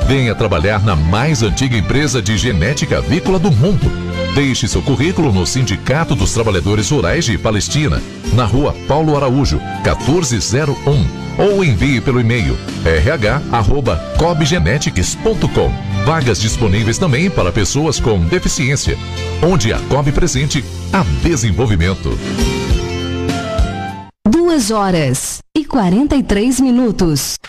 Venha trabalhar na mais antiga empresa de genética avícola do mundo. Deixe seu currículo no Sindicato dos Trabalhadores Rurais de Palestina, na Rua Paulo Araújo, 1401, ou envie pelo e-mail rh@cobgenetics.com. Vagas disponíveis também para pessoas com deficiência. Onde a Cobb presente, há desenvolvimento. 2h43.